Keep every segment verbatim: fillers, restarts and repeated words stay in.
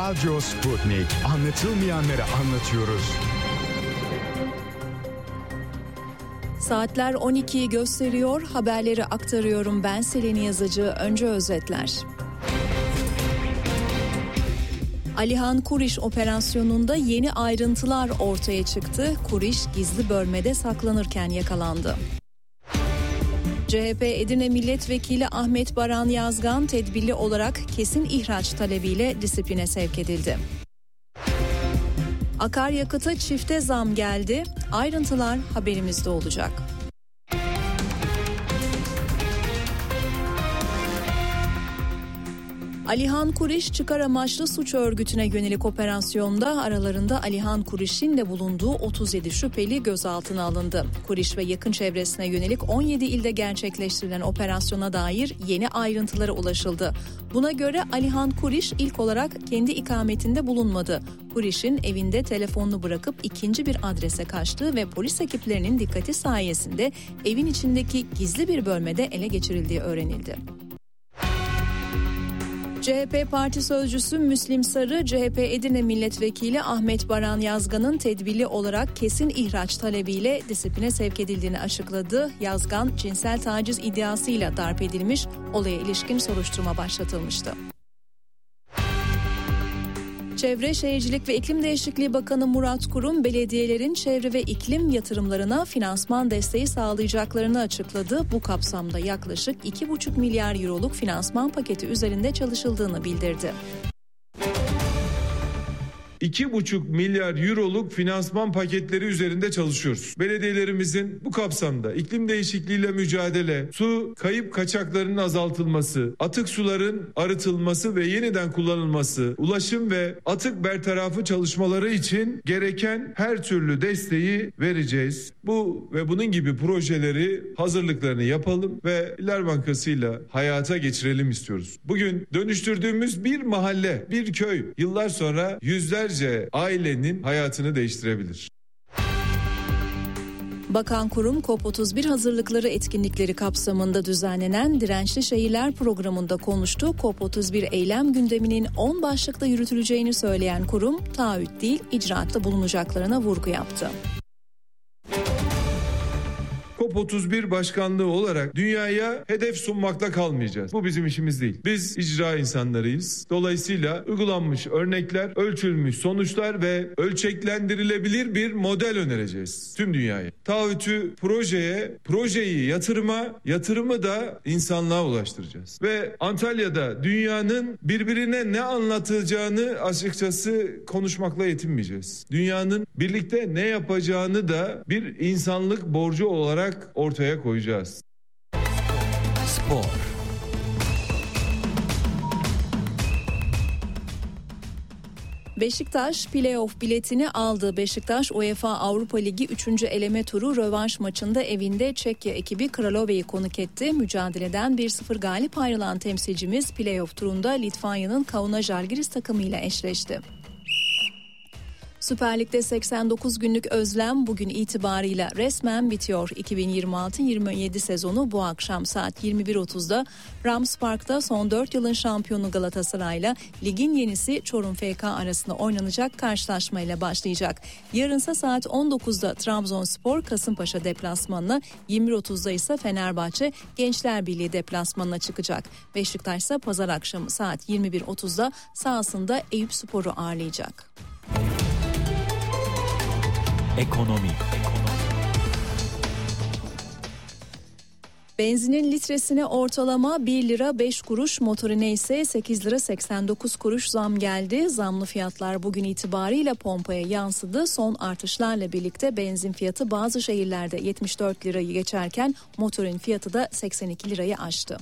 Radyo Sputnik. Anlatılmayanları anlatıyoruz. Saatler on ikiyi gösteriyor. Haberleri aktarıyorum. Ben Selin Yazıcı. Önce özetler. Alihan Kuriş operasyonunda yeni ayrıntılar ortaya çıktı. Kuriş gizli bölmede saklanırken yakalandı. C H P Edirne Milletvekili Ahmet Baran Yazgan tedbirli olarak kesin ihraç talebiyle disipline sevk edildi. Akaryakıta çifte zam geldi. Ayrıntılar haberimizde olacak. Alihan Kuriş çıkar amaçlı suç örgütüne yönelik operasyonda aralarında Alihan Kuriş'in de bulunduğu otuz yedi şüpheli gözaltına alındı. Kuriş ve yakın çevresine yönelik on yedi ilde gerçekleştirilen operasyona dair yeni ayrıntılara ulaşıldı. Buna göre Alihan Kuriş ilk olarak kendi ikametinde bulunmadı. Kuriş'in evinde telefonunu bırakıp ikinci bir adrese kaçtığı ve polis ekiplerinin dikkati sayesinde evin içindeki gizli bir bölmede ele geçirildiği öğrenildi. C H P Parti Sözcüsü Müslim Sarı, C H P Edirne Milletvekili Ahmet Baran Yazgan'ın tedbirli olarak kesin ihraç talebiyle disipline sevk edildiğini açıkladı. Yazgan, cinsel taciz iddiasıyla darp edilmiş, olaya ilişkin soruşturma başlatılmıştı. Çevre, Şehircilik ve İklim Değişikliği Bakanı Murat Kurum, belediyelerin çevre ve iklim yatırımlarına finansman desteği sağlayacaklarını açıkladı. Bu kapsamda yaklaşık iki buçuk milyar euroluk finansman paketi üzerinde çalışıldığını bildirdi. iki buçuk milyar euroluk finansman paketleri üzerinde çalışıyoruz. Belediyelerimizin bu kapsamda iklim değişikliğiyle mücadele, su kayıp kaçaklarının azaltılması, atık suların arıtılması ve yeniden kullanılması, ulaşım ve atık bertarafı çalışmaları için gereken her türlü desteği vereceğiz. Bu ve bunun gibi projeleri hazırlıklarını yapalım ve İller Bankası'yla hayata geçirelim istiyoruz. Bugün dönüştürdüğümüz bir mahalle, bir köy yıllar sonra yüzlerce ailenin hayatını değiştirebilir. Bakan Kurum, COP otuz bir hazırlıkları etkinlikleri kapsamında düzenlenen Dirençli Şehirler programında konuştu. COP otuz bir eylem gündeminin on başlıkta yürütüleceğini söyleyen kurum, taahhüt değil icraatta bulunacaklarına vurgu yaptı. COP otuz bir başkanlığı olarak dünyaya hedef sunmakla kalmayacağız. Bu bizim işimiz değil. Biz icra insanlarıyız. Dolayısıyla uygulanmış örnekler, ölçülmüş sonuçlar ve ölçeklendirilebilir bir model önereceğiz tüm dünyaya. Taahhütü projeye, projeyi yatırıma, yatırımı da insanlığa ulaştıracağız. Ve Antalya'da dünyanın birbirine ne anlatacağını açıkçası konuşmakla yetinmeyeceğiz. Dünyanın birlikte ne yapacağını da bir insanlık borcu olarak ortaya koyacağız. Spor. Beşiktaş play-off biletini aldı. Beşiktaş UEFA Avrupa Ligi üçüncü eleme turu rövanş maçında evinde Çekya ekibi Kralova'yı konuk etti. Mücadeleden bir sıfır galip ayrılan temsilcimiz play-off turunda Litvanya'nın Kauna Žalgiris takımıyla eşleşti. Süper Lig'de seksen dokuz günlük özlem bugün itibarıyla resmen bitiyor. iki bin yirmi altı yirmi yedi sezonu bu akşam saat yirmi bir otuzda Rams Park'ta son dört yılın şampiyonu Galatasaray'la ligin yenisi Çorum F K arasında oynanacak karşılaşmayla başlayacak. Yarınsa saat on dokuzda Trabzonspor Kasımpaşa deplasmanına, yirmi bir otuzda ise Fenerbahçe Gençler Birliği deplasmanına çıkacak. Beşiktaş ise pazar akşamı saat yirmi bir otuzda sahasında Eyüpspor'u ağırlayacak. Ekonomi. Benzinin litresine ortalama bir lira beş kuruş, motorine ise sekiz lira seksen dokuz kuruş zam geldi. Zamlı fiyatlar bugün itibariyle pompaya yansıdı. Son artışlarla birlikte benzin fiyatı bazı şehirlerde yetmiş dört lirayı geçerken motorin fiyatı da seksen iki lirayı aştı.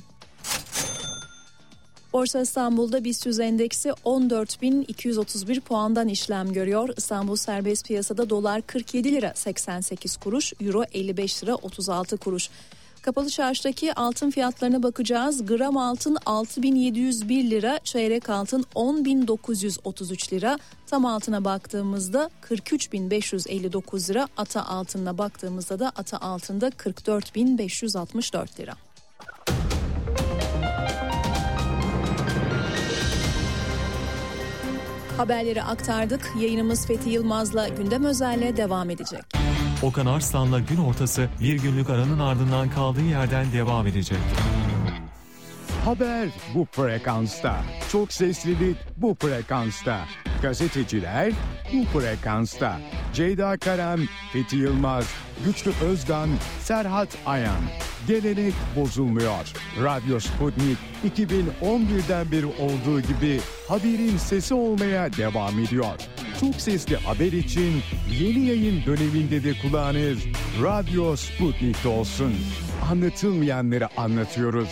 Borsa İstanbul'da BIST endeksi on dört bin iki yüz otuz bir puandan işlem görüyor. İstanbul serbest piyasada dolar kırk yedi lira seksen sekiz kuruş, euro elli beş lira otuz altı kuruş. Kapalı çarşıdaki altın fiyatlarına bakacağız. Gram altın altı bin yedi yüz bir lira, çeyrek altın on bin dokuz yüz otuz üç lira. Tam altına baktığımızda kırk üç bin beş yüz elli dokuz lira. Ata altınına baktığımızda da ata altında kırk dört bin beş yüz altmış dört lira. Haberleri aktardık. Yayınımız Fethi Yılmaz'la Gündem Özel'le devam edecek. Okan Arslan'la gün ortası bir günlük aranın ardından kaldığı yerden devam edecek. Haber bu frekansta. Çok seslilik bu frekansta. Gazeteciler bu frekansta. Ceyda Karan, Fethi Yılmaz, Güçlü Özdan, Serhat Ayan. Gelenek bozulmuyor. Radyo Sputnik iki bin on birden beri olduğu gibi haberin sesi olmaya devam ediyor. Çok sesli haber için yeni yayın döneminde de kulağınız Radyo Sputnik'te olsun. Anlatılmayanları anlatıyoruz.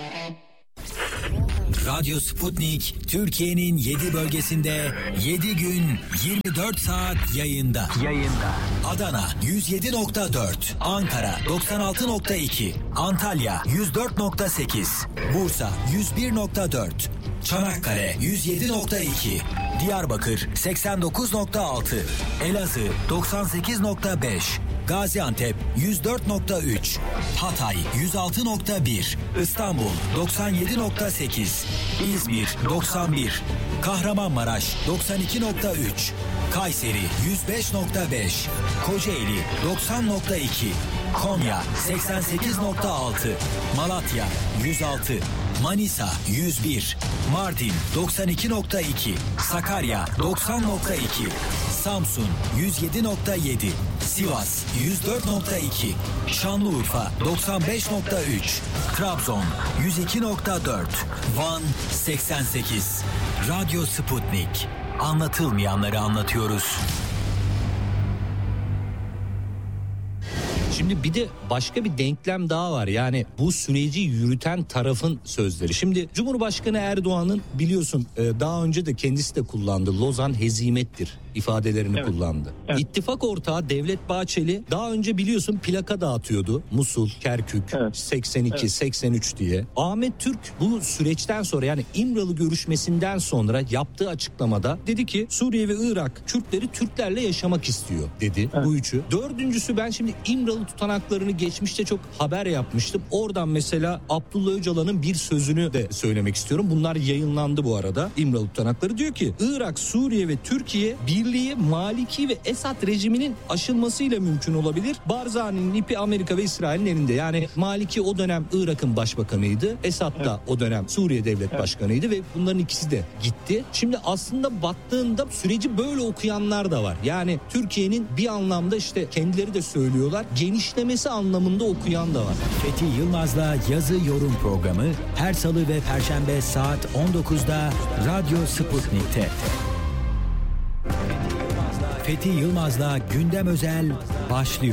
Radyo Sputnik Türkiye'nin yedi bölgesinde yedi gün yirmi dört saat yayında. Yayında. Adana yüz yedi nokta dört, Ankara doksan altı nokta iki, Antalya yüz dört nokta sekiz, Bursa yüz bir nokta dört, Çanakkale yüz yedi nokta iki, Diyarbakır seksen dokuz nokta altı, Elazığ doksan sekiz nokta beş, Gaziantep yüz dört nokta üç, Hatay yüz altı nokta bir, İstanbul doksan yedi nokta sekiz, İzmir doksan bir, Kahramanmaraş doksan iki nokta üç, Kayseri yüz beş nokta beş, Kocaeli doksan nokta iki, Konya seksen sekiz nokta altı, Malatya yüz altı, Manisa yüz bir, Mardin doksan iki nokta iki, Sakarya doksan nokta iki, Samsun yüz yedi nokta yedi, Sivas yüz dört nokta iki, Şanlıurfa doksan beş nokta üç, Trabzon yüz iki nokta dört, Van seksen sekiz. Radyo Sputnik. Anlatılmayanları anlatıyoruz. Şimdi bir de başka bir denklem daha var. Yani bu süreci yürüten tarafın sözleri. Şimdi Cumhurbaşkanı Erdoğan'ın biliyorsun daha önce de kendisi de kullandı. Lozan hezimettir ifadelerini evet. kullandı. Evet. İttifak ortağı Devlet Bahçeli daha önce biliyorsun plaka dağıtıyordu. Musul, Kerkük, evet. seksen iki, evet. seksen üç diye. Ahmet Türk bu süreçten sonra yani İmralı görüşmesinden sonra yaptığı açıklamada dedi ki Suriye ve Irak Kürtleri Türklerle yaşamak istiyor dedi. Evet. Bu üçü. Dördüncüsü ben şimdi İmralı tutanaklarını geçmişte çok haber yapmıştım. Oradan mesela Abdullah Öcalan'ın bir sözünü de söylemek istiyorum. Bunlar yayınlandı bu arada. İmralı tutanakları diyor ki Irak, Suriye ve Türkiye birliği Maliki ve Esad rejiminin aşılmasıyla mümkün olabilir. Barzani'nin ipi Amerika ve İsrail'in elinde. Yani Maliki o dönem Irak'ın başbakanıydı. Esad da evet. o dönem Suriye devlet evet. başkanıydı ve bunların ikisi de gitti. Şimdi aslında baktığında süreci böyle okuyanlar da var. Yani Türkiye'nin bir anlamda işte kendileri de söylüyorlar genişlemesi anlamında okuyan da var. Fethi Yılmaz'la yazı yorum programı her salı ve perşembe saat on dokuzda Radyo Sputnik'te. Fethi Yılmaz'la Gündem Özel başlıyor.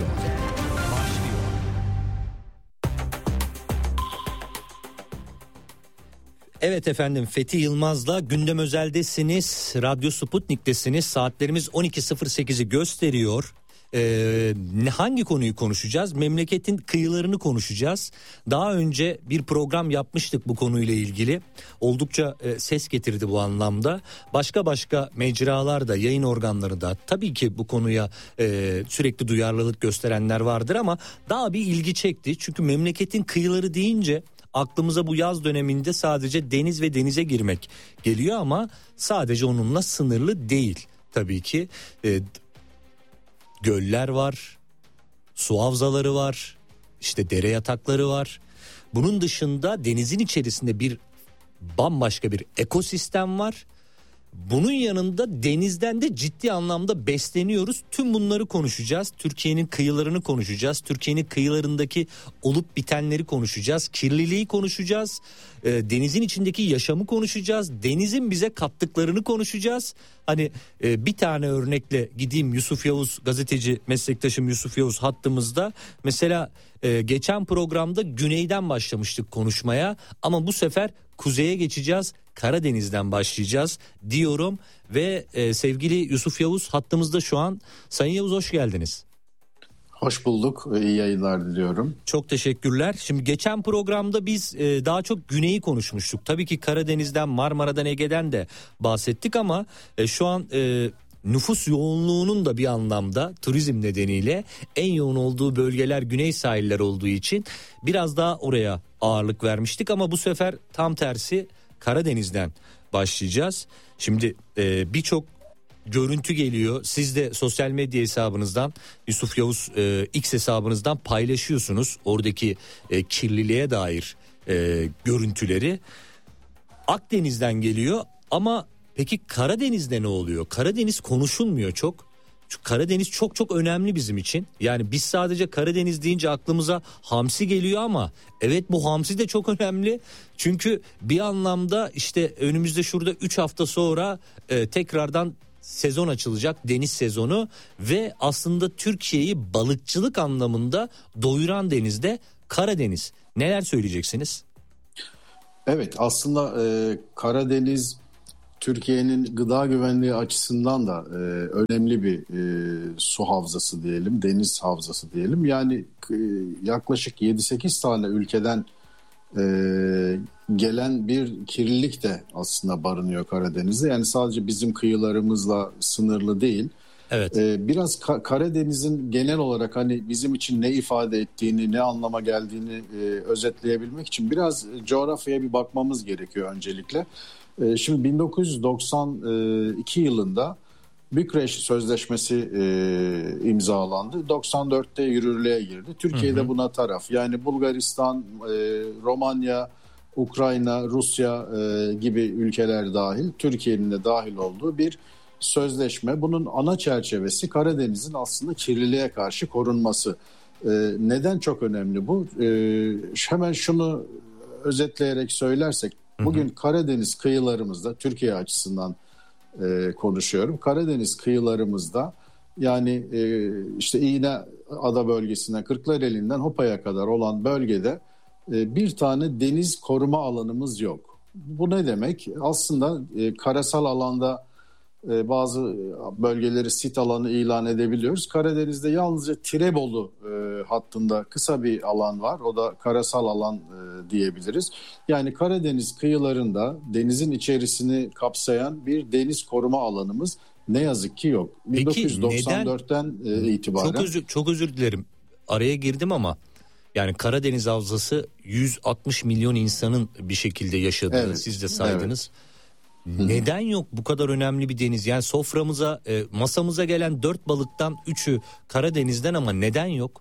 Evet efendim, Fethi Yılmaz'la Gündem Özel'desiniz. Radyo Sputnik'tesiniz. Saatlerimiz on iki sıfır sekizi gösteriyor. Ee, hangi konuyu konuşacağız? Memleketin kıyılarını konuşacağız. Daha önce bir program yapmıştık bu konuyla ilgili. Oldukça e, ses getirdi bu anlamda. Başka başka mecralar da, yayın organları da tabii ki bu konuya e, sürekli duyarlılık gösterenler vardır ama daha bir ilgi çekti. Çünkü memleketin kıyıları deyince aklımıza bu yaz döneminde sadece deniz ve denize girmek geliyor ama sadece onunla sınırlı değil tabii ki. E, göller var, su havzaları var, işte dere yatakları var. Bunun dışında denizin içerisinde bir bambaşka bir ekosistem var. Bunun yanında denizden de ciddi anlamda besleniyoruz. Tüm bunları konuşacağız. Türkiye'nin kıyılarını konuşacağız. Türkiye'nin kıyılarındaki olup bitenleri konuşacağız. Kirliliği konuşacağız. E, denizin içindeki yaşamı konuşacağız. Denizin bize kattıklarını konuşacağız. Hani e, bir tane örnekle gideyim. Yusuf Yavuz, gazeteci meslektaşım Yusuf Yavuz hattımızda. Mesela e, geçen programda güneyden başlamıştık konuşmaya ama bu sefer kuzeye geçeceğiz. Karadeniz'den başlayacağız diyorum ve e, sevgili Yusuf Yavuz hattımızda şu an. Sayın Yavuz, hoş geldiniz. Hoş bulduk. İyi yayınlar diliyorum. Çok teşekkürler. Şimdi geçen programda biz e, daha çok güneyi konuşmuştuk. Tabii ki Karadeniz'den, Marmara'dan, Ege'den de bahsettik ama e, şu an e, nüfus yoğunluğunun da bir anlamda turizm nedeniyle en yoğun olduğu bölgeler güney sahiller olduğu için biraz daha oraya ağırlık vermiştik ama bu sefer tam tersi Karadeniz'den başlayacağız. Şimdi e, birçok görüntü geliyor. Siz de sosyal medya hesabınızdan, Yusuf Yavuz e, X hesabınızdan paylaşıyorsunuz oradaki e, kirliliğe dair e, görüntüleri. Akdeniz'den geliyor ama peki Karadeniz'de ne oluyor? Karadeniz konuşulmuyor çok. Çünkü Karadeniz çok çok önemli bizim için. Yani biz sadece Karadeniz deyince aklımıza hamsi geliyor ama evet, bu hamsi de çok önemli. Çünkü bir anlamda işte önümüzde şurada üç hafta sonra e, tekrardan sezon açılacak, deniz sezonu ve aslında Türkiye'yi balıkçılık anlamında doyuran deniz de Karadeniz. Neler söyleyeceksiniz? Evet, aslında e, Karadeniz Türkiye'nin gıda güvenliği açısından da e, önemli bir e, su havzası diyelim, deniz havzası diyelim. Yani e, yaklaşık yedi sekiz tane ülkeden e, gelen bir kirlilik de aslında barınıyor Karadeniz'de. Yani sadece bizim kıyılarımızla sınırlı değil. Evet. E, biraz Ka- Karadeniz'in genel olarak hani bizim için ne ifade ettiğini, ne anlama geldiğini e, özetleyebilmek için biraz coğrafyaya bir bakmamız gerekiyor öncelikle. Şimdi bin dokuz yüz doksan iki yılında Bükreş Sözleşmesi e, imzalandı. doksan dörtte yürürlüğe girdi. Türkiye de buna taraf. Yani Bulgaristan, e, Romanya, Ukrayna, Rusya e, gibi ülkeler dahil, Türkiye'nin de dahil olduğu bir sözleşme. Bunun ana çerçevesi Karadeniz'in aslında kirliliğe karşı korunması. E, neden çok önemli bu? E, hemen şunu özetleyerek söylersek, bugün Karadeniz kıyılarımızda, Türkiye açısından e, konuşuyorum. Karadeniz kıyılarımızda yani e, işte İğneada bölgesinden, Kırklareli'nden Hopa'ya kadar olan bölgede e, bir tane deniz koruma alanımız yok. Bu ne demek? Aslında e, karasal alanda e, bazı bölgeleri sit alanı ilan edebiliyoruz. Karadeniz'de yalnızca Tirebolu e, hattında kısa bir alan var. O da karasal alan e, diyebiliriz. Yani Karadeniz kıyılarında denizin içerisini kapsayan bir deniz koruma alanımız ne yazık ki yok. Peki, bin dokuz yüz doksan dörtten neden? E, itibaren. Çok özür, çok özür dilerim. Araya girdim ama yani Karadeniz Havzası yüz altmış milyon insanın bir şekilde yaşadığı, evet, siz de saydınız. Evet. Neden yok bu kadar önemli bir deniz? Yani soframıza, e, masamıza gelen dört balıktan üçü Karadeniz'den ama neden yok?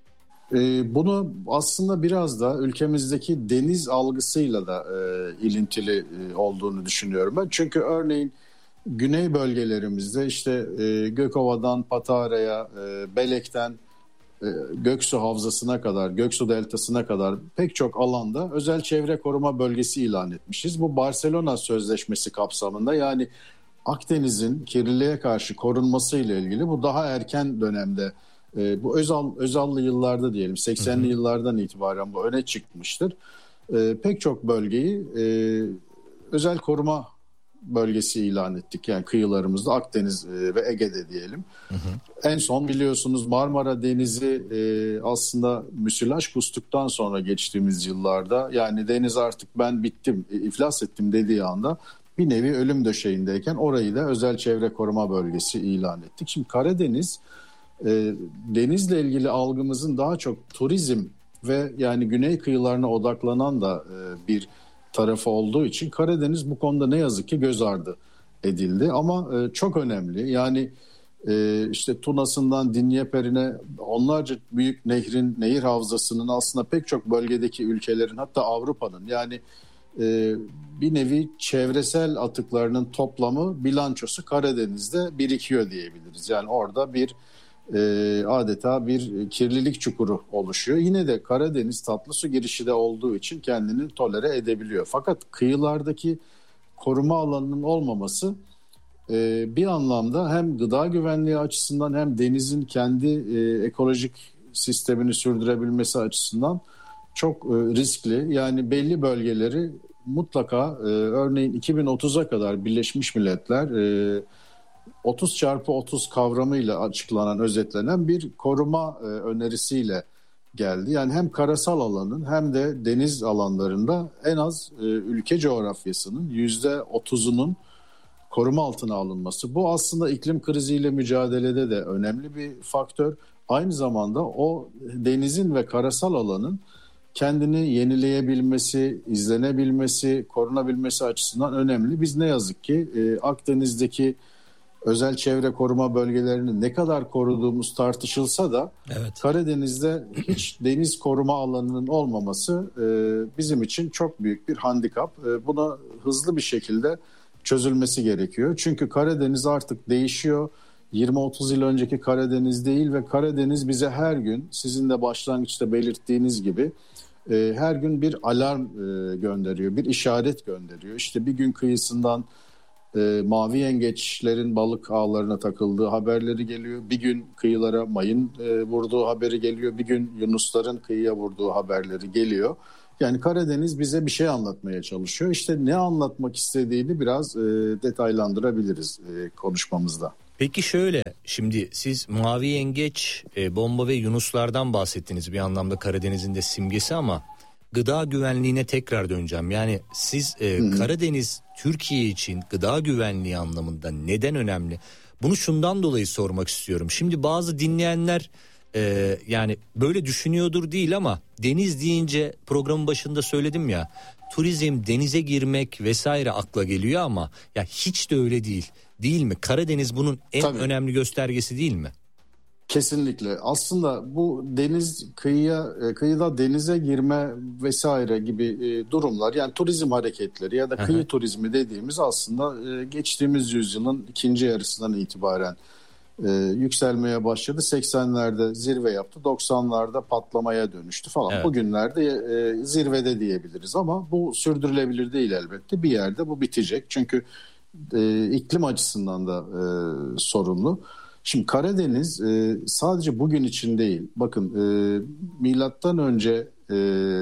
E, bunu aslında biraz da ülkemizdeki deniz algısıyla da e, ilintili e, olduğunu düşünüyorum ben. Çünkü örneğin güney bölgelerimizde işte e, Gökova'dan Patara'ya, e, Belek'ten e, Göksu Havzası'na kadar, Göksu Deltası'na kadar pek çok alanda özel çevre koruma bölgesi ilan etmişiz. Bu Barcelona Sözleşmesi kapsamında, yani Akdeniz'in kirliliğe karşı korunması ile ilgili bu daha erken dönemde, e, bu Özal, Özallı yıllarda diyelim seksenli yıllardan itibaren bu öne çıkmıştır. E, pek çok bölgeyi e, özel koruma bölgesi ilan ettik. Yani kıyılarımızda Akdeniz e, ve Ege'de diyelim. Hı hı. En son biliyorsunuz Marmara Denizi e, aslında müsilaj kustuktan sonra geçtiğimiz yıllarda, yani deniz artık ben bittim, e, iflas ettim dediği anda bir nevi ölüm döşeğindeyken orayı da özel çevre koruma bölgesi ilan ettik. Şimdi Karadeniz e, denizle ilgili algımızın daha çok turizm ve yani güney kıyılarına odaklanan da e, bir tarafı olduğu için Karadeniz bu konuda ne yazık ki göz ardı edildi. Ama e, çok önemli. Yani e, işte Tuna'sından Dinyeper'ine onlarca büyük nehrin, nehir havzasının aslında pek çok bölgedeki ülkelerin, hatta Avrupa'nın yani e, bir nevi çevresel atıklarının toplamı, bilançosu Karadeniz'de birikiyor diyebiliriz. Yani orada bir e, adeta bir kirlilik çukuru oluşuyor. Yine de Karadeniz tatlı su girişi de olduğu için kendini tolere edebiliyor. Fakat kıyılardaki koruma alanının olmaması e, bir anlamda hem gıda güvenliği açısından hem denizin kendi e, ekolojik sistemini sürdürebilmesi açısından çok e, riskli. Yani belli bölgeleri mutlaka e, örneğin iki bin otuza kadar Birleşmiş Milletler e, otuz çarpı otuz kavramıyla açıklanan, özetlenen bir koruma e, önerisiyle geldi. Yani hem karasal alanın hem de deniz alanlarında en az e, ülke coğrafyasının yüzde otuzunun koruma altına alınması. Bu aslında iklim kriziyle mücadelede de önemli bir faktör. Aynı zamanda o denizin ve karasal alanın kendini yenileyebilmesi, izlenebilmesi, korunabilmesi açısından önemli. Biz ne yazık ki e, Akdeniz'deki özel çevre koruma bölgelerini ne kadar koruduğumuz tartışılsa da evet. Karadeniz'de hiç deniz koruma alanının olmaması e, bizim için çok büyük bir handikap. E, buna hızlı bir şekilde çözülmesi gerekiyor. Çünkü Karadeniz artık değişiyor. yirmi otuz yıl önceki Karadeniz değil ve Karadeniz bize her gün, sizin de başlangıçta belirttiğiniz gibi e, her gün bir alarm e, gönderiyor, bir işaret gönderiyor. İşte bir gün kıyısından e, mavi yengeçlerin balık ağlarına takıldığı haberleri geliyor. Bir gün kıyılara mayın e, vurduğu haberi geliyor. Bir gün yunusların kıyıya vurduğu haberleri geliyor. Yani Karadeniz bize bir şey anlatmaya çalışıyor. İşte ne anlatmak istediğini biraz e, detaylandırabiliriz e, konuşmamızda. Peki şöyle, şimdi siz mavi yengeç, e, bomba ve yunuslardan bahsettiniz, bir anlamda Karadeniz'in de simgesi, ama gıda güvenliğine tekrar döneceğim. Yani siz e, Karadeniz Türkiye için gıda güvenliği anlamında neden önemli? Bunu şundan dolayı sormak istiyorum. Şimdi bazı dinleyenler e, yani böyle düşünüyordur değil ama deniz deyince, programın başında söyledim ya, turizm, denize girmek vesaire akla geliyor ama ya hiç de öyle değil. Değil mi? Karadeniz bunun en Tabii. önemli göstergesi değil mi? Kesinlikle. Aslında bu deniz kıyıya, kıyıda denize girme vesaire gibi durumlar, yani turizm hareketleri ya da kıyı Aha. turizmi dediğimiz aslında geçtiğimiz yüzyılın ikinci yarısından itibaren yükselmeye başladı. seksenlerde zirve yaptı, doksanlarda patlamaya dönüştü falan. Evet. Bugünlerde zirvede diyebiliriz ama bu sürdürülebilir değil elbette. Bir yerde bu bitecek. Çünkü e, iklim açısından da e, sorunlu. Şimdi Karadeniz e, sadece bugün için değil. Bakın e, milattan önce e,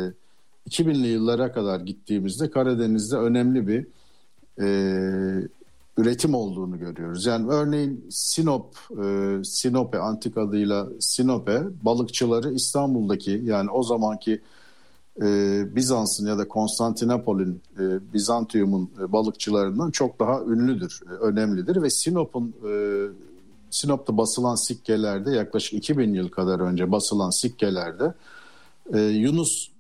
iki binli yıllara kadar gittiğimizde Karadeniz'de önemli bir e, üretim olduğunu görüyoruz. Yani örneğin Sinop, e, Sinope, antik adıyla Sinope balıkçıları İstanbul'daki, yani o zamanki Ee, Bizans'ın ya da Konstantinopol'ün, e, Bizantium'un e, balıkçılarından çok daha ünlüdür, e, önemlidir ve Sinop'un e, Sinop'ta basılan sikkelerde, yaklaşık iki bin yıl kadar önce basılan sikkelerde e, Yunus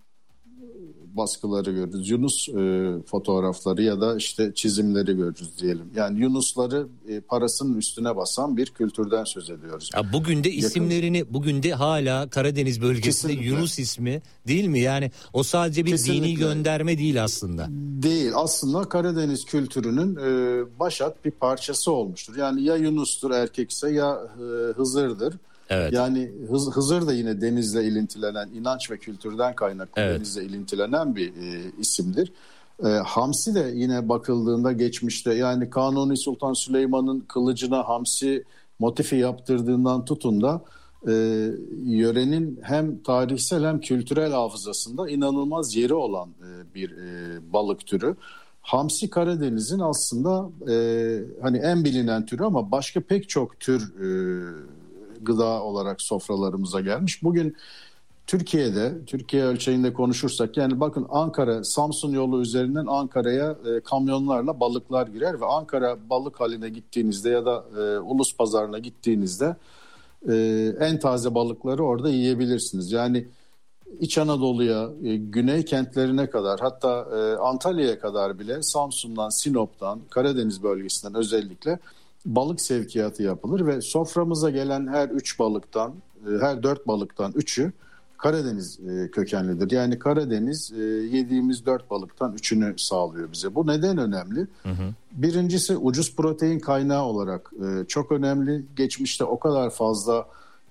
baskıları görürüz. Yunus e, fotoğrafları ya da işte çizimleri görürüz diyelim. Yani Yunusları e, parasının üstüne basan bir kültürden söz ediyoruz. Ya bugün de isimlerini, Yakın. bugün de hala Karadeniz bölgesinde Kesinlikle. Yunus ismi değil mi? Yani o sadece bir Kesinlikle. dini gönderme değil aslında. Değil. Aslında Karadeniz kültürünün e, başat bir parçası olmuştur. Yani ya Yunus'tur erkekse ya e, Hızır'dır. Evet. Yani Hız, Hızır da yine denizle ilintilenen, inanç ve kültürden kaynaklı evet. denizle ilintilenen bir e, isimdir. E, Hamsi de yine bakıldığında geçmişte, yani Kanuni Sultan Süleyman'ın kılıcına Hamsi motifi yaptırdığından tutun da e, yörenin hem tarihsel hem kültürel hafızasında inanılmaz yeri olan e, bir e, balık türü. Hamsi Karadeniz'in aslında e, hani en bilinen türü ama başka pek çok tür e, gıda olarak sofralarımıza gelmiş. Bugün Türkiye'de, Türkiye ölçeğinde konuşursak, yani bakın Ankara, Samsun yolu üzerinden Ankara'ya e, kamyonlarla balıklar girer ve Ankara balık haline gittiğinizde ya da e, Ulus Pazarı'na gittiğinizde e, en taze balıkları orada yiyebilirsiniz. Yani İç Anadolu'ya, e, güney kentlerine kadar, hatta e, Antalya'ya kadar bile Samsun'dan, Sinop'tan, Karadeniz bölgesinden özellikle balık sevkiyatı yapılır ve soframıza gelen her üç balıktan, her dört balıktan üçü Karadeniz kökenlidir. Yani Karadeniz yediğimiz dört balıktan üçünü sağlıyor bize. Bu neden önemli? Hı hı. Birincisi ucuz protein kaynağı olarak çok önemli. Geçmişte o kadar fazla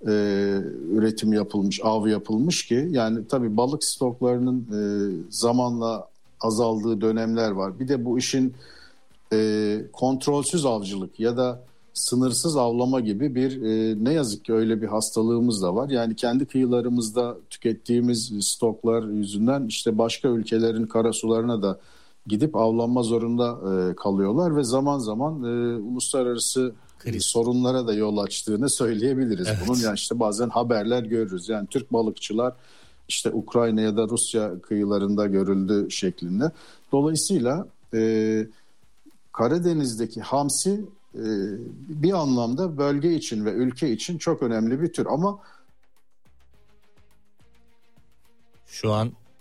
üretim yapılmış, av yapılmış ki, yani tabii balık stoklarının zamanla azaldığı dönemler var. Bir de bu işin E, kontrolsüz avcılık ya da sınırsız avlama gibi bir e, ne yazık ki öyle bir hastalığımız da var. Yani kendi kıyılarımızda tükettiğimiz stoklar yüzünden işte başka ülkelerin karasularına da gidip avlanma zorunda e, kalıyorlar ve zaman zaman e, uluslararası Kriz. sorunlara da yol açtığını söyleyebiliriz. Evet. Bunun yani işte bazen haberler görürüz. Yani Türk balıkçılar işte Ukrayna ya da Rusya kıyılarında görüldü şeklinde. Dolayısıyla e, Karadeniz'deki hamsi e, bir anlamda bölge için ve ülke için çok önemli bir tür ama şu an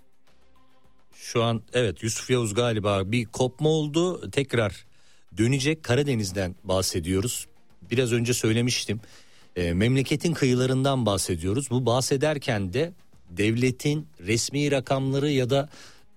şu an evet Yusuf Yavuz galiba bir kopma oldu, tekrar dönecek. Karadeniz'den bahsediyoruz. Biraz önce söylemiştim. E, memleketin kıyılarından bahsediyoruz. Bu bahsederken de devletin resmi rakamları ya da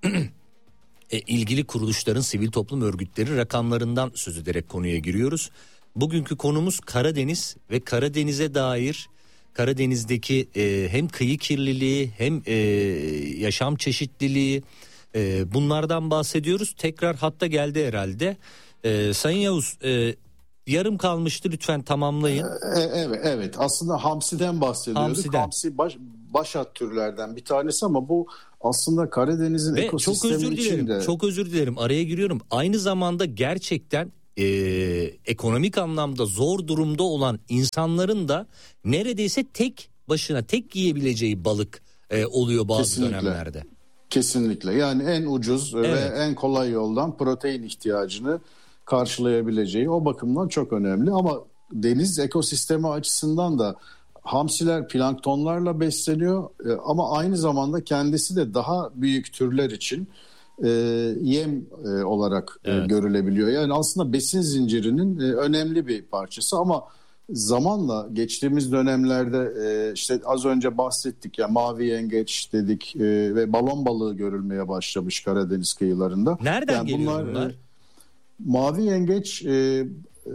e, ilgili kuruluşların, sivil toplum örgütleri rakamlarından söz ederek konuya giriyoruz. Bugünkü konumuz Karadeniz ve Karadeniz'e dair, Karadeniz'deki e, hem kıyı kirliliği hem e, yaşam çeşitliliği, e, bunlardan bahsediyoruz. Tekrar hatta geldi herhalde. E, Sayın Yavuz, e, yarım kalmıştı, lütfen tamamlayın. E, evet, evet aslında hamsiden bahsediyorduk. Hamsiden. Hamsi baş, başat türlerden bir tanesi ama bu aslında Karadeniz'in ve ekosistemi çok özür dilerim, içinde. Çok özür dilerim araya giriyorum. Aynı zamanda gerçekten e, ekonomik anlamda zor durumda olan insanların da neredeyse tek başına tek yiyebileceği balık e, oluyor bazı Kesinlikle. dönemlerde. Kesinlikle, yani en ucuz evet. ve en kolay yoldan protein ihtiyacını karşılayabileceği, o bakımdan çok önemli. Ama deniz ekosistemi açısından da hamsiler planktonlarla besleniyor ama aynı zamanda kendisi de daha büyük türler için e, yem e, olarak evet. e, görülebiliyor. Yani aslında besin zincirinin e, önemli bir parçası ama zamanla geçtiğimiz dönemlerde e, işte az önce bahsettik ya, mavi yengeç dedik e, ve balon balığı görülmeye başlamış Karadeniz kıyılarında. Nereden yani geliyor bunlar? bunlar? E, mavi yengeç e,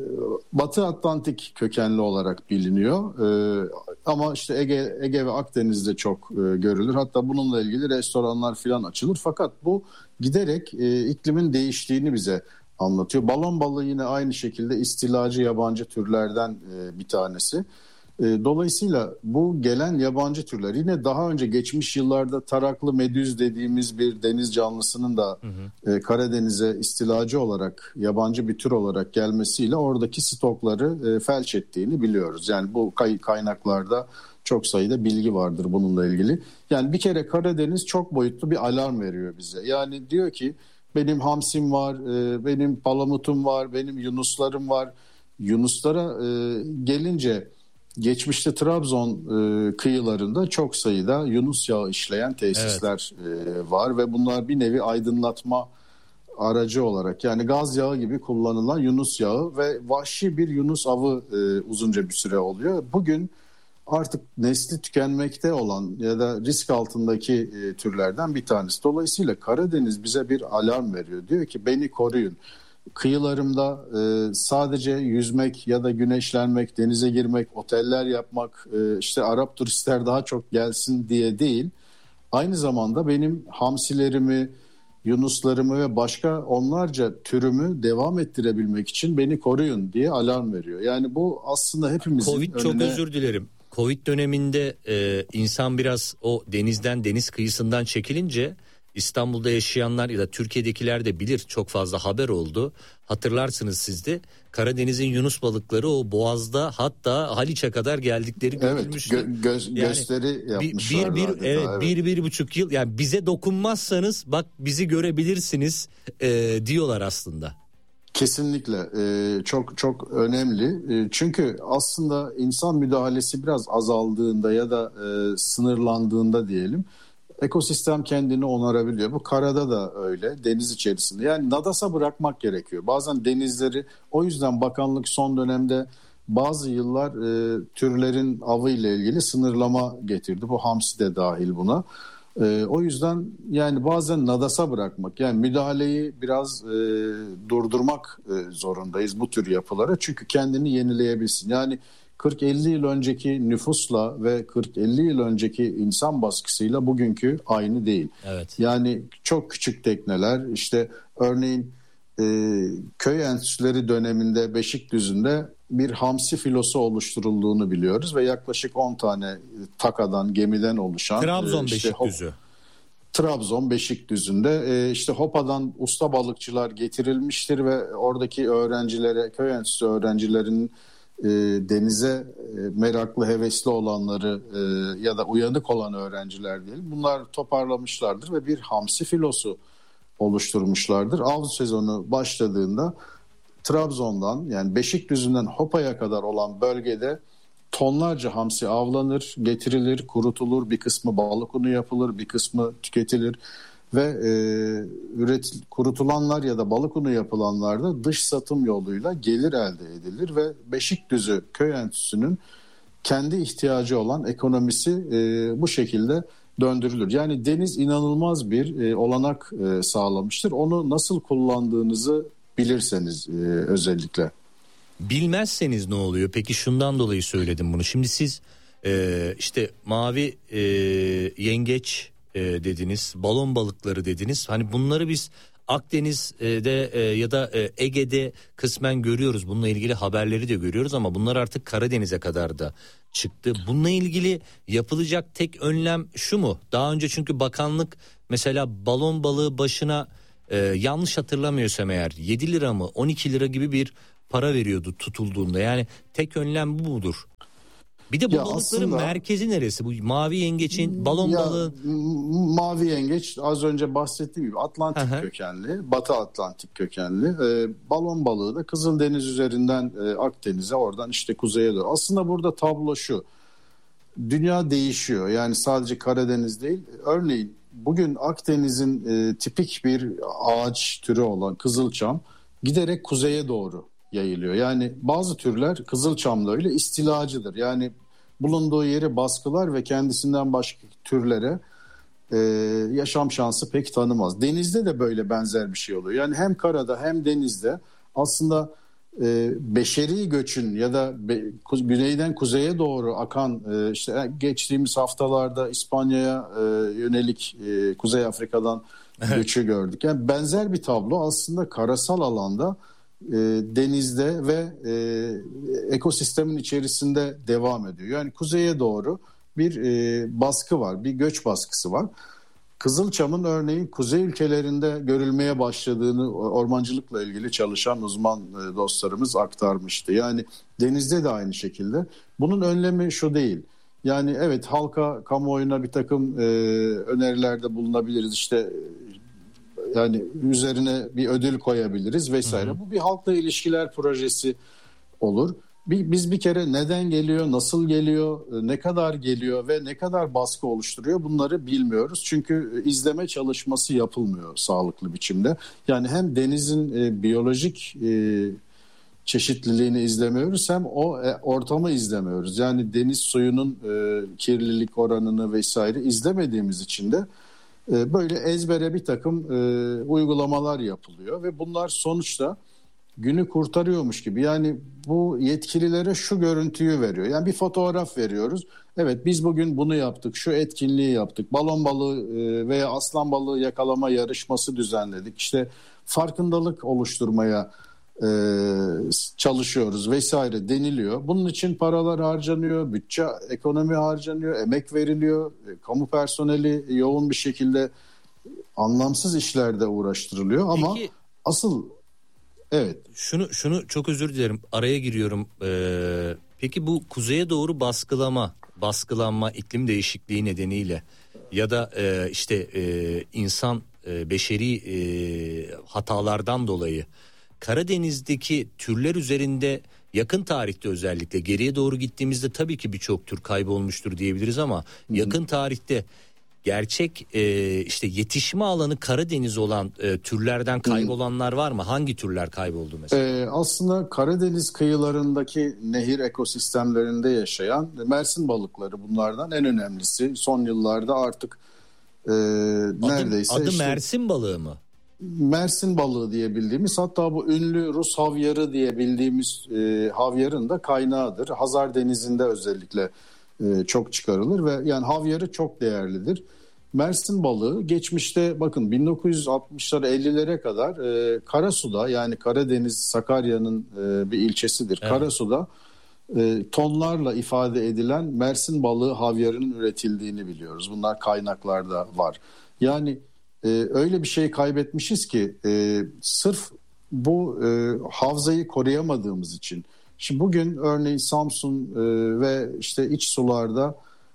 Batı Atlantik kökenli olarak biliniyor. Ee, ama işte Ege, Ege ve Akdeniz'de çok e, görülür. Hatta bununla ilgili restoranlar falan açılır. Fakat bu giderek e, iklimin değiştiğini bize anlatıyor. Balon balığı yine aynı şekilde istilacı yabancı türlerden e, bir tanesi. E, dolayısıyla bu gelen yabancı türler yine daha önce geçmiş yıllarda taraklı medüz dediğimiz bir deniz canlısının da hı hı. E, Karadeniz'e istilacı olarak yabancı bir tür olarak gelmesiyle oradaki stokları e, felç ettiğini biliyoruz. Yani bu kay- kaynaklarda çok sayıda bilgi vardır bununla ilgili. Yani bir kere Karadeniz çok boyutlu bir alarm veriyor bize. Yani diyor ki benim hamsim var, e, benim palamutum var, benim yunuslarım var. Yunuslara e, gelince geçmişte Trabzon e, kıyılarında çok sayıda yunus yağı işleyen tesisler evet. e, var ve bunlar bir nevi aydınlatma aracı olarak, yani gaz yağı gibi kullanılan yunus yağı ve vahşi bir yunus avı e, uzunca bir süre oluyor. Bugün artık nesli tükenmekte olan ya da risk altındaki e, türlerden bir tanesi. Dolayısıyla Karadeniz bize bir alarm veriyor. Diyor ki beni koruyun. Kıyılarımda e, sadece yüzmek ya da güneşlenmek, denize girmek, oteller yapmak, e, işte Arap turistler daha çok gelsin diye değil. Aynı zamanda benim hamsilerimi, yunuslarımı ve başka onlarca türümü devam ettirebilmek için beni koruyun diye alarm veriyor. Yani bu aslında hepimizin Covid önüne... çok özür dilerim. Covid döneminde e, insan biraz o denizden, deniz kıyısından çekilince İstanbul'da yaşayanlar ya da Türkiye'dekiler de bilir, çok fazla haber oldu. Hatırlarsınız siz de Karadeniz'in yunus balıkları o boğazda hatta Haliç'e kadar geldikleri görülmüştü. Evet, gö- gö- yani gösteri yapmışlar. Bir, bir, evet, evet. bir, bir buçuk yıl yani bize dokunmazsanız bak bizi görebilirsiniz e, diyorlar aslında. Kesinlikle ee, çok çok önemli ee, çünkü aslında insan müdahalesi biraz azaldığında ya da e, sınırlandığında diyelim ekosistem kendini onarabiliyor. Bu karada da öyle, deniz içerisinde. Yani nadasa bırakmak gerekiyor. Bazen denizleri, o yüzden bakanlık son dönemde bazı yıllar e, türlerin avı ile ilgili sınırlama getirdi. Bu hamsi de dahil buna. E, o yüzden yani bazen nadasa bırakmak, yani müdahaleyi biraz e, durdurmak e, zorundayız bu tür yapılara. Çünkü kendini yenileyebilsin. Yani kırk elli yıl önceki nüfusla ve kırk elli yıl önceki insan baskısıyla bugünkü aynı değil. Evet. Yani çok küçük tekneler, işte örneğin e, köy enstitüleri döneminde Beşikdüzü'nde bir hamsi filosu oluşturulduğunu biliyoruz ve yaklaşık on tane takadan, gemiden oluşan Trabzon e, işte Beşikdüzü. Hop, Trabzon Beşikdüzü'nde e, işte Hopa'dan usta balıkçılar getirilmiştir ve oradaki öğrencilere, köy enstitüsü öğrencilerinin E, denize e, meraklı, hevesli olanları e, ya da uyanık olan öğrenciler diyelim. Bunlar toparlamışlardır ve bir hamsi filosu oluşturmuşlardır. Av sezonu başladığında Trabzon'dan, yani Beşikdüzü'nden Hopa'ya kadar olan bölgede tonlarca hamsi avlanır, getirilir, kurutulur. Bir kısmı balık unu yapılır, bir kısmı tüketilir. ve e, üret, kurutulanlar ya da balık unu yapılanlarda dış satım yoluyla gelir elde edilir ve Beşikdüzü Köy Enstitüsü'nün kendi ihtiyacı olan ekonomisi e, bu şekilde döndürülür. Yani deniz inanılmaz bir e, olanak e, sağlamıştır. Onu nasıl kullandığınızı bilirseniz e, özellikle. Bilmezseniz ne oluyor? Peki şundan dolayı söyledim bunu. Şimdi siz e, işte mavi e, yengeç e, dediniz, balon balıkları dediniz. Hani bunları biz Akdeniz'de e, ya da e, Ege'de kısmen görüyoruz. Bununla ilgili haberleri de görüyoruz ama bunlar artık Karadeniz'e kadar da çıktı. Bununla ilgili yapılacak tek önlem şu mu? Daha önce çünkü bakanlık mesela balon balığı başına e, yanlış hatırlamıyorsam eğer yedi lira mı on iki lira gibi bir para veriyordu tutulduğunda. Yani tek önlem bu mudur? Bir de bu ya balıkların aslında, merkezi neresi? Bu mavi yengeçin, balon ya, balığı. Mavi yengeç az önce bahsettiğim gibi Atlantik Aha. kökenli, Batı Atlantik kökenli. Ee, balon balığı da Kızıldeniz üzerinden e, Akdeniz'e, oradan işte kuzeye doğru. Aslında burada tablo şu. Dünya değişiyor. Yani sadece Karadeniz değil. Örneğin bugün Akdeniz'in e, tipik bir ağaç türü olan kızılçam giderek kuzeye doğru yayılıyor. Yani bazı türler kızılçamda öyle istilacıdır. Yani bulunduğu yeri baskılar ve kendisinden başka türlere e, yaşam şansı pek tanımaz. Denizde de böyle benzer bir şey oluyor. Yani hem karada hem denizde aslında e, beşeri göçün ya da be, güneyden kuzeye doğru akan e, işte geçtiğimiz haftalarda İspanya'ya e, yönelik e, Kuzey Afrika'dan göçü gördük. Yani benzer bir tablo aslında karasal alanda E, denizde ve e, ekosistemin içerisinde devam ediyor. Yani kuzeye doğru bir e, baskı var, bir göç baskısı var. Kızılçam'ın örneğin kuzey ülkelerinde görülmeye başladığını ormancılıkla ilgili çalışan uzman e, dostlarımız aktarmıştı. Yani denizde de aynı şekilde. Bunun önlemi şu değil. Yani evet, halka, kamuoyuna bir takım e, önerilerde bulunabiliriz. İşte yani üzerine bir ödül koyabiliriz vesaire. Hı hı. Bu bir halkla ilişkiler projesi olur. Biz bir kere neden geliyor, nasıl geliyor, ne kadar geliyor ve ne kadar baskı oluşturuyor bunları bilmiyoruz. Çünkü izleme çalışması yapılmıyor sağlıklı biçimde. Yani hem denizin e, biyolojik e, çeşitliliğini izlemiyoruz hem o e, ortamı izlemiyoruz. Yani deniz suyunun e, kirlilik oranını vesaire izlemediğimiz için de böyle ezbere bir takım e, uygulamalar yapılıyor ve bunlar sonuçta günü kurtarıyormuş gibi. Yani bu yetkililere şu görüntüyü veriyor. Yani bir fotoğraf veriyoruz. Evet, biz bugün bunu yaptık, şu etkinliği yaptık. Balon balığı e, veya aslan balığı yakalama yarışması düzenledik. İşte farkındalık oluşturmaya e, çalışıyoruz vesaire deniliyor. Bunun için paralar harcanıyor, bütçe, ekonomi harcanıyor, emek veriliyor. E, kamu personeli yoğun bir şekilde anlamsız işlerde uğraştırılıyor. Ama Peki, asıl evet. Şunu şunu çok özür dilerim, araya giriyorum. Ee, peki bu kuzeye doğru baskılama, baskılanma iklim değişikliği nedeniyle ya da e, işte e, insan e, beşeri e, hatalardan dolayı Karadeniz'deki türler üzerinde yakın tarihte, özellikle geriye doğru gittiğimizde tabii ki birçok tür kaybolmuştur diyebiliriz ama Hı-hı. yakın tarihte gerçek e, işte yetişme alanı Karadeniz olan e, türlerden kaybolanlar var mı? Hangi türler kayboldu mesela? Ee, aslında Karadeniz kıyılarındaki nehir ekosistemlerinde yaşayan Mersin balıkları bunlardan en önemlisi. Son yıllarda artık e, adı, neredeyse... Adı işte, Mersin balığı mı? Mersin balığı diye bildiğimiz, hatta bu ünlü Rus havyarı diye bildiğimiz e, havyarın da kaynağıdır. Hazar Denizi'nde özellikle e, çok çıkarılır ve yani havyarı çok değerlidir. Mersin balığı geçmişte bakın bin dokuz yüz altmışlara ellilere kadar e, Karasu'da, yani Karadeniz Sakarya'nın e, bir ilçesidir. Evet. Karasu'da e, tonlarla ifade edilen Mersin balığı havyarının üretildiğini biliyoruz. Bunlar kaynaklarda var. Yani e, öyle bir şey kaybetmişiz ki e, sırf bu e, havzayı koruyamadığımız için. Şimdi bugün örneğin Samsun e, ve işte iç sularda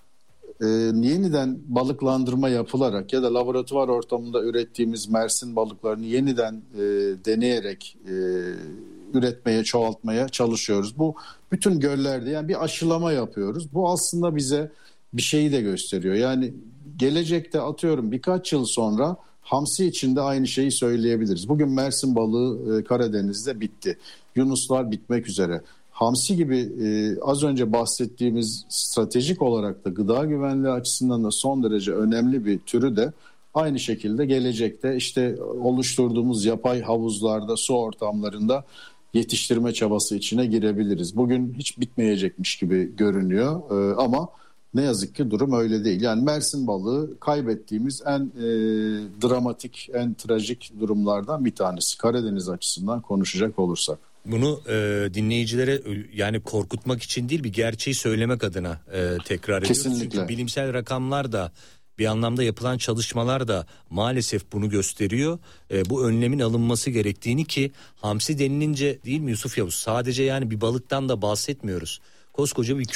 e, yeniden balıklandırma yapılarak ya da laboratuvar ortamında ürettiğimiz Mersin balıklarını yeniden e, deneyerek e, üretmeye, çoğaltmaya çalışıyoruz. Bu bütün göllerde yani bir aşılama yapıyoruz. Bu aslında bize bir şeyi de gösteriyor. Yani gelecekte atıyorum birkaç yıl sonra Hamsi için de aynı şeyi söyleyebiliriz. Bugün Mersin balığı e, Karadeniz'de bitti. Yunuslar bitmek üzere. Hamsi gibi e, az önce bahsettiğimiz stratejik olarak da gıda güvenliği açısından da son derece önemli bir türü de aynı şekilde gelecekte işte oluşturduğumuz yapay havuzlarda, su ortamlarında yetiştirme çabası içine girebiliriz. Bugün hiç bitmeyecekmiş gibi görünüyor e, ama ne yazık ki durum öyle değil. Yani Mersin balığı kaybettiğimiz en e, dramatik, en trajik durumlardan bir tanesi. Karadeniz açısından konuşacak olursak. Bunu e, dinleyicilere yani korkutmak için değil, bir gerçeği söylemek adına e, tekrar ediyoruz. Kesinlikle. Çünkü bilimsel rakamlar da bir anlamda yapılan çalışmalar da maalesef bunu gösteriyor. E, bu önlemin alınması gerektiğini, ki hamsi denilince değil mi Yusuf Yavuz? Sadece yani bir balıktan da bahsetmiyoruz. Koskoca bir